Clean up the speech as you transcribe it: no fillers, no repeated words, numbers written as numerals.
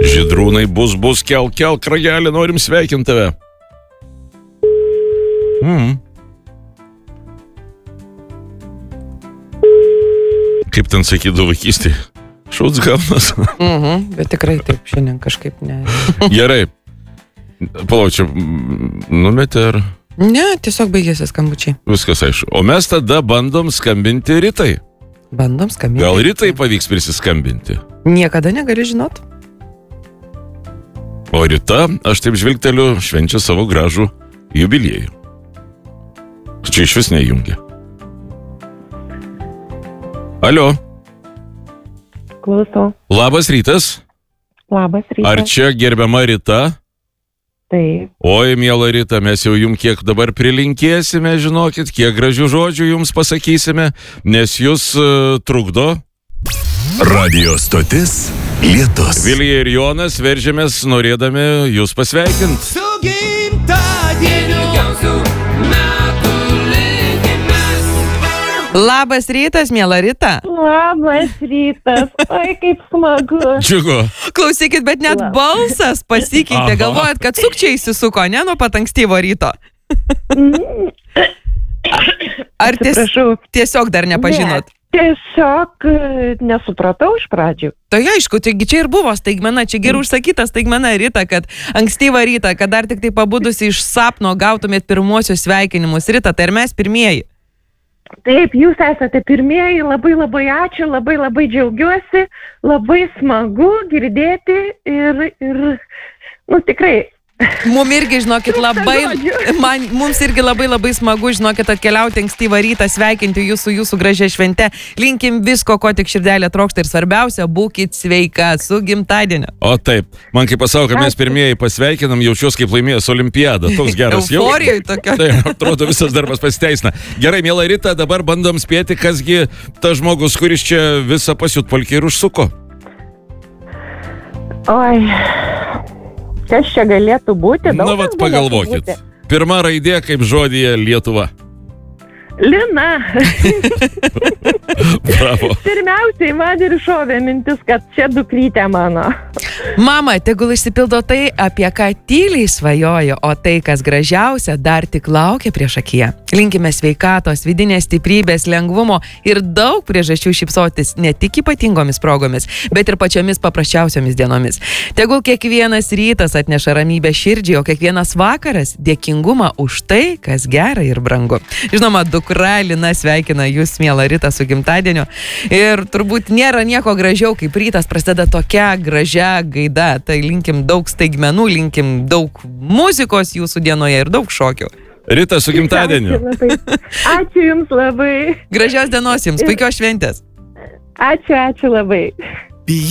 Žydrūnai, bus, kelk ragelį, norim sveikinti tave. Kaip ten sakydavo vaikystėje? Šūds gaunas. Bet tikrai taip šiandien kažkaip ne. Gerai. Palauk, čia numetė ar... Ne, tiesiog baigėsi skambučiai. Viskas aišku. O mes tada bandom skambinti Ritai. Bandom skambinti. Gal Ritai pavyks prisiskambinti? Niekada negali žinot. O Rita, aš taip žvilgteliu, švenčia savo gražų jubiliejų. Čia iš vis nejungia. Alio. Klausau. Labas rytas. Labas rytas. Ar čia gerbiama Rita? Taip. Oi, miela Rita, mes jau jums kiek dabar prilinkėsime, žinokit, kiek gražių žodžių jums pasakysime, nes jūs trukdo. Radio stotis Lietus. Vilija ir Jonas veržėmės norėdami jūs pasveikinti. Su gimtadieniu ilgiausių metų linkimės. Labas rytas, miela Rita. Labas rytas. Oi, kaip smagu. Džiugu. Klausykit, bet net balsas pasikeitė. Aha. Galvojat, kad sukčiai įsisuko, ne, nuo pat ankstyvo ryto? Ar tiesiog dar nepažinot? Ne, tiesiog nesupratau iš pradžių. Tai aišku, taigi čia ir buvo staigmena, čia gerai užsakyta staigmena Rita, kad ankstyvą rytą, kad dar tik tai pabudusi iš sapno gautumėt pirmuosius sveikinimus. Rita, tai ir mes pirmieji. Taip, jūs esate pirmieji, labai ačiū, labai džiaugiuosi, labai smagu girdėti ir tikrai. Mums irgi, žinokit, mums irgi labai smagu, žinokit, atkeliauti ankstyvą rytą, sveikinti jūsų gražią šventę. Linkim visko, ko tik širdelė trokšta ir svarbiausia, būkit sveika, su gimtadieniu. O taip, man kaip pasako, kad mes pirmieji pasveikinam, jaučiuos kaip laimėjęs olimpiadą. Toks geras jau. Euforijoj tokio. Tai atrodo, visas darbas pasiteisina. Gerai, miela Rita, dabar bandom spėti, kasgi tas žmogus, kuris čia visą pasiutpolkį ir užsuko. Oi, kas čia galėtų būti? Na, vat pagalvokit. Pirma raidė kaip žodyje Lietuva. Lina. Bravo. Pirmiausiai man ir šovė mintis, kad čia dukrytė mano. Mama, tegul išsipildo tai, apie ką tyliai svajojo, o tai, kas gražiausia, dar tik laukia priešakyje. Linkime sveikatos, vidinės stiprybės, lengvumo ir daug priežasčių šypsotis ne tik ypatingomis progomis, bet ir pačiomis paprasčiausiomis dienomis. Tegul kiekvienas rytas atneša ramybę širdžiai, o kiekvienas vakaras dėkingumą už tai, kas gera ir brangu. Žinoma, dukra Lina sveikina jūs, miela Rita, su gimtadieniu. Ir turbūt nėra nieko gražiau, kaip rytas prasideda tokia gražia gaida. Tai linkim daug staigmenų, linkim daug muzikos jūsų dienoje ir daug šokių. Rita, su gimtadieniu. Ačiū jums labai. Gražios dienos jums, puikios šventės. Ačiū labai.